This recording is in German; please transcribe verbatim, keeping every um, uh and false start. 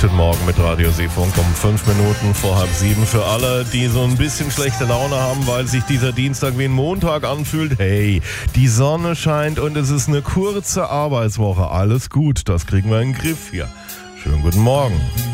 Guten Morgen mit Radio Seefunk um fünf Minuten vor halb sieben. Für alle, die so ein bisschen schlechte Laune haben, weil sich dieser Dienstag wie ein Montag anfühlt. Hey, die Sonne scheint und es ist eine kurze Arbeitswoche. Alles gut, das kriegen wir in den Griff hier. Schönen guten Morgen.